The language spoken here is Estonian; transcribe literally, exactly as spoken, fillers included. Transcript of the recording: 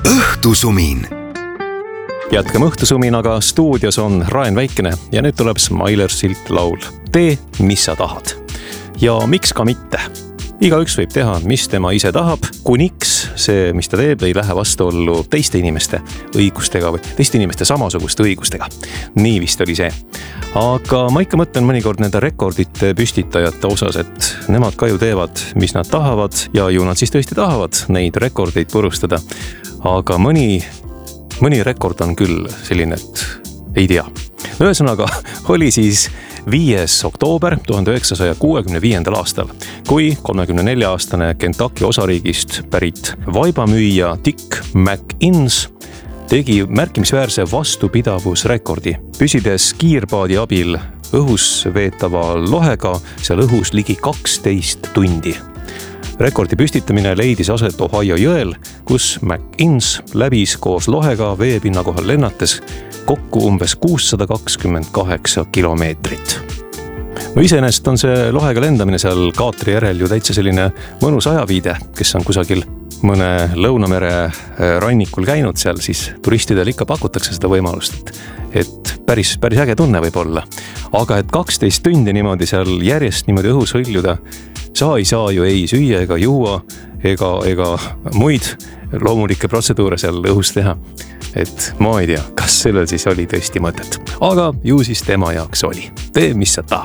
õhtusumin. Jätkame õhtusuminaga, stuudios on Raen Väikene ja nüüd tuleb Smilersilt laul Tee, mis sa tahad. Ja miks ka mitte? Igaüks võib teha, mis tema ise tahab, kuniks see, mis ta teeb, ei lähe vastuollu teiste inimeste õigustega või teiste inimeste samasuguste õigustega. Nii vist oli see. Aga ma ikka mõtlen mõnikord nende rekordite püstitajate osas, et nemad ka ju teevad, mis nad tahavad ja ju nad siis tõesti tahavad neid rekordeid purustada. Aga mõni, mõni rekord on küll selline, et ei tea. Ühesõnaga oli siis viies oktoober tuhande üheksasaja kuuekümne viiendal aastal, kui kolmekümne nelja aastane Kentucky osariigist pärit vaibamüüja Dick McInnes tegi märkimisväärse vastupidavusrekordi, püsides kiirpaadi abil õhus veetava lohega seal õhus ligi kaksteist tundi. Rekordi püstitamine leidis aset Ohio jõel, kus McInnes läbis koos lohega veepinna kohal lennates kokku umbes kuussada kakskümmend kaheksa kilomeetrit. No iseenesest on see lohega lendamine seal kaatri järel ju täitsa selline mõnus ajaviide, kes on kusagil mõne Lõunamere rannikul käinud seal, siis turistidel ikka pakutakse seda võimalust, et, et päris, päris äge tunne võib olla. Aga et kaksteist tundi niimoodi seal järjest niimoodi õhus hõljuda, sa ei saa ju ei süüa ega juua ega, ega muid loomulikke protseduure seal õhus teha. Et ma ei tea, kas sellel siis oli tõesti mõtet. Aga ju siis tema jaoks oli. Tee, mis sa tahad.